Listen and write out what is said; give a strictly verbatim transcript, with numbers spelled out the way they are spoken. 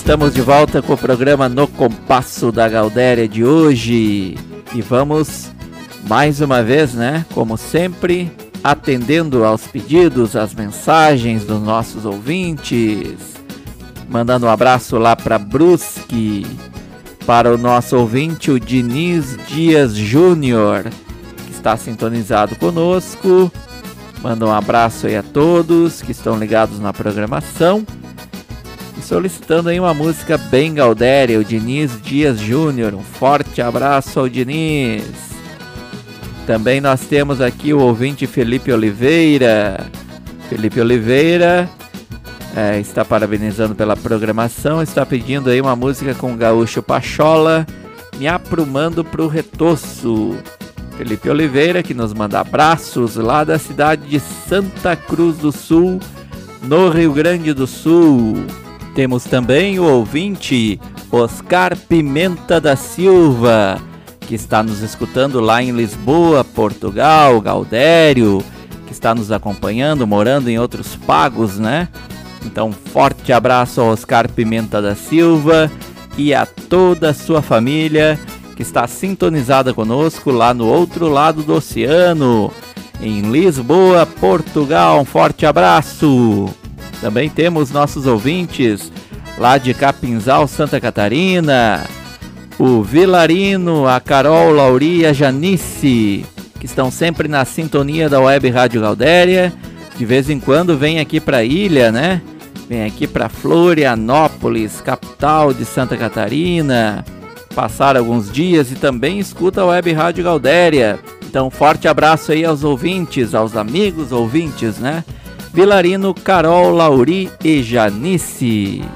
Estamos de volta com o programa No Compasso da Gaudéria de hoje. E vamos, mais uma vez, né, como sempre, atendendo aos pedidos, às mensagens dos nossos ouvintes. Mandando um abraço lá para Brusque, para o nosso ouvinte, o Diniz Dias Júnior, que está sintonizado conosco. Manda um abraço aí a todos que estão ligados na programação. E solicitando aí uma música bem gaudéria, o Diniz Dias Júnior. Um forte abraço ao Diniz. Também nós temos aqui o ouvinte Felipe Oliveira. Felipe Oliveira é, está parabenizando pela programação, está pedindo aí uma música com o Gaúcho Pachola, Me Aprumando pro Retoço. Felipe Oliveira, que nos manda abraços lá da cidade de Santa Cruz do Sul, no Rio Grande do Sul. Temos também o ouvinte Oscar Pimenta da Silva, que está nos escutando lá em Lisboa, Portugal, Gaudério, que está nos acompanhando, morando em Outros Pagos, né? Então, forte abraço ao Oscar Pimenta da Silva e a toda a sua família que está sintonizada conosco lá no outro lado do oceano, em Lisboa, Portugal. Um forte abraço! Também temos nossos ouvintes lá de Capinzal, Santa Catarina, o Vilarino, a Carol, Lauri e a Janice, que estão sempre na sintonia da Web Rádio Gaudéria. De vez em quando vem aqui para a ilha, né? Vem aqui para Florianópolis, capital de Santa Catarina, passar alguns dias e também escuta a Web Rádio Gaudéria. Então, forte abraço aí aos ouvintes, aos amigos ouvintes, né? Vilarino, Carol, Lauri e Janice.